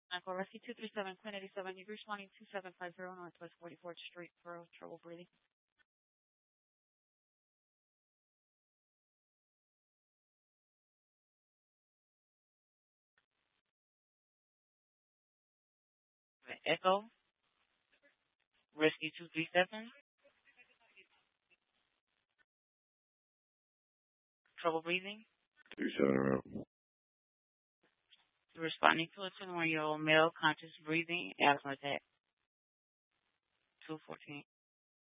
Michael Rescue 237, Queen 87, you've responding 2750 Northwest 44th Street for trouble breathing. Echo, Rescue 237, trouble breathing. 37 around. You're responding to a 21-year-old male conscious breathing asthma attack. 214.